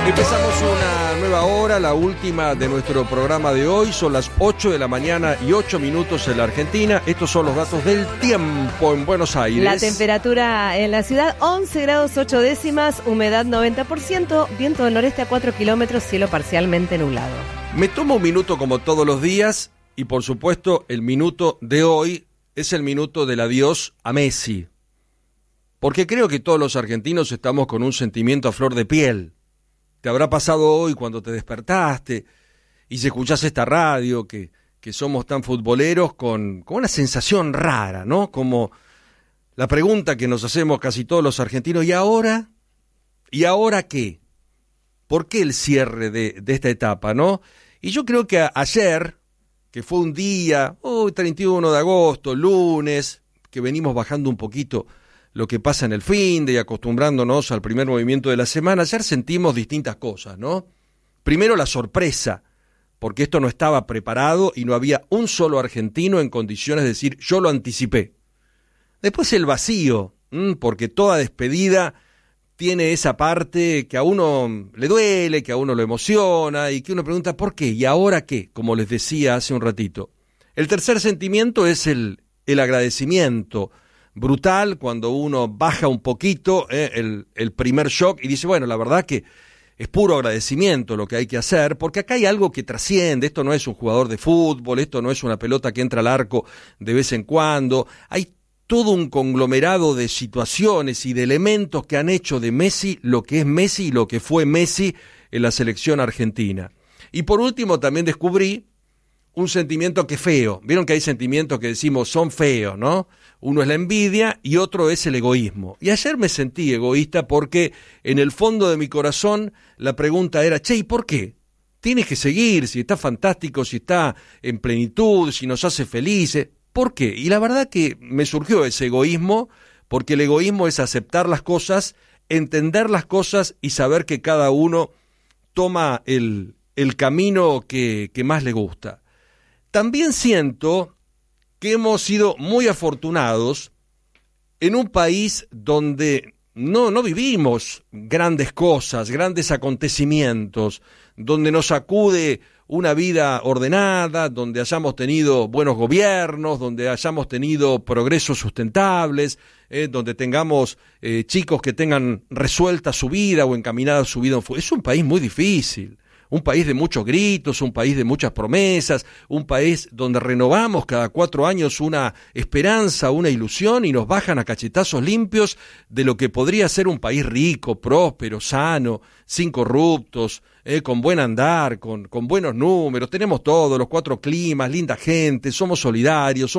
Empezamos una nueva hora, la última de nuestro programa de hoy. Son las 8 de la mañana y 8 minutos en la Argentina. Estos son los datos del tiempo en Buenos Aires. La temperatura en la ciudad, 11 grados 8 décimas, humedad 90%, viento del noreste a 4 kilómetros, cielo parcialmente nublado. Me tomo un minuto como todos los días y por supuesto el minuto de hoy es el minuto del adiós a Messi. Porque creo que todos los argentinos estamos con un sentimiento a flor de piel. Te habrá pasado hoy cuando te despertaste y si escuchás esta radio, que somos tan futboleros, con una sensación rara, ¿no? Como la pregunta que nos hacemos casi todos los argentinos, ¿y ahora? ¿Y ahora qué? ¿Por qué el cierre de esta etapa, no? Y yo creo que ayer, que fue un día, 31 de agosto, lunes, que venimos bajando un poquito lo que pasa en el finde y acostumbrándonos al primer movimiento de la semana, ayer sentimos distintas cosas, ¿no? Primero la sorpresa, porque esto no estaba preparado y no había un solo argentino en condiciones de decir, yo lo anticipé. Después el vacío, porque toda despedida tiene esa parte que a uno le duele, que a uno lo emociona y que uno pregunta, ¿por qué? ¿Y ahora qué? Como les decía hace un ratito. El tercer sentimiento es el agradecimiento brutal cuando uno baja un poquito el primer shock y dice, bueno, la verdad que es puro agradecimiento lo que hay que hacer, porque acá hay algo que trasciende, esto no es un jugador de fútbol, esto no es una pelota que entra al arco de vez en cuando, hay todo un conglomerado de situaciones y de elementos que han hecho de Messi lo que es Messi y lo que fue Messi en la selección argentina. Y por último también descubrí un sentimiento que es feo. Vieron que hay sentimientos que decimos son feos, ¿no? Uno es la envidia y otro es el egoísmo. Y ayer me sentí egoísta porque en el fondo de mi corazón la pregunta era, che, ¿y por qué? Tienes que seguir, si está fantástico, si está en plenitud, si nos hace felices. ¿Por qué? Y la verdad que me surgió ese egoísmo, porque el egoísmo es aceptar las cosas, entender las cosas y saber que cada uno toma el camino que más le gusta. También siento que hemos sido muy afortunados en un país donde no vivimos grandes cosas, grandes acontecimientos, donde nos acude una vida ordenada, donde hayamos tenido buenos gobiernos, donde hayamos tenido progresos sustentables, donde tengamos chicos que tengan resuelta su vida o encaminada su vida. Es un país muy difícil. Un país de muchos gritos, un país de muchas promesas, un país donde renovamos cada 4 años una esperanza, una ilusión y nos bajan a cachetazos limpios de lo que podría ser un país rico, próspero, sano, sin corruptos, con buen andar, con buenos números, tenemos todo, los 4 climas, linda gente, somos solidarios,